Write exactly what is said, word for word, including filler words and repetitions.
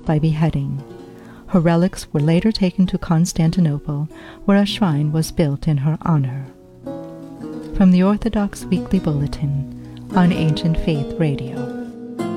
by beheading. Her relics were later taken to Constantinople, where a shrine was built in her honor. From the Orthodox Weekly Bulletin on Ancient Faith Radio.